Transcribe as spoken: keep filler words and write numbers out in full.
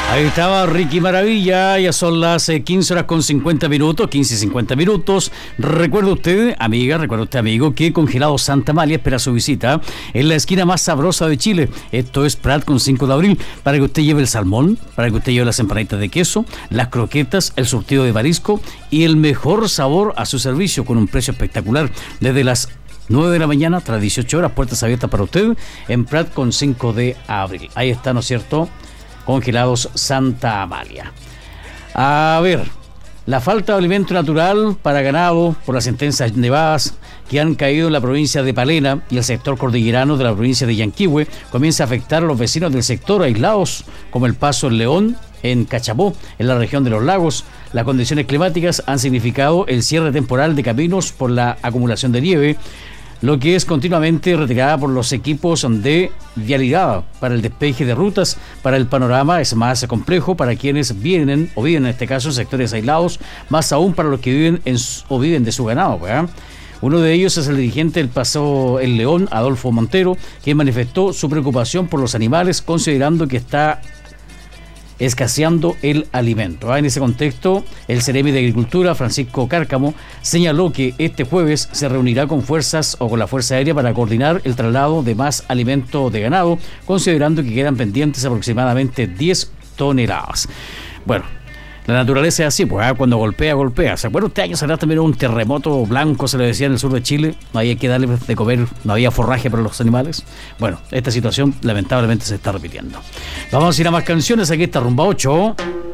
Ahí estaba Ricky Maravilla, ya son las eh, quince horas con cincuenta minutos, quince y cincuenta minutos. Recuerda usted, amiga, recuerda usted, amigo, que Congelado Santa Amalia espera su visita en la esquina más sabrosa de Chile. Esto es Prat con cinco de abril, para que usted lleve el salmón, para que usted lleve las empanaditas de queso, las croquetas, el surtido de marisco y el mejor sabor a su servicio con un precio espectacular. Desde las nueve de la mañana tras dieciocho horas, puertas abiertas para usted en Prat con cinco de abril. Ahí está, ¿no es cierto?, Congelados Santa Amalia. A ver, la falta de alimento natural para ganado por las intensas nevadas que han caído en la provincia de Palena y el sector cordillerano de la provincia de Yanquihue comienza a afectar a los vecinos del sector aislados, como el Paso El León en Cachapó, en la región de los lagos. Las condiciones climáticas han significado el cierre temporal de caminos por la acumulación de nieve, lo que es continuamente retirada por los equipos de vialidad para el despeje de rutas. Para el panorama es más complejo para quienes vienen o viven en este caso en sectores aislados, más aún para los que viven en su, o viven de su ganado, ¿verdad? Uno de ellos es el dirigente del Paso El León, Adolfo Montero, quien manifestó su preocupación por los animales, considerando que está escaseando el alimento. En ese contexto, el Ceremi de Agricultura, Francisco Cárcamo, señaló que este jueves se reunirá con fuerzas o con la Fuerza Aérea para coordinar el traslado de más alimento de ganado, considerando que quedan pendientes aproximadamente diez toneladas. Bueno, la naturaleza es así, pues ¿eh? Cuando golpea, golpea. ¿Se acuerda usted años atrás también hubo un terremoto blanco, se le decía, en el sur de Chile? No había que darle de comer, no había forraje para los animales. Bueno, esta situación lamentablemente se está repitiendo. Vamos a ir a más canciones, aquí está Rumba ocho.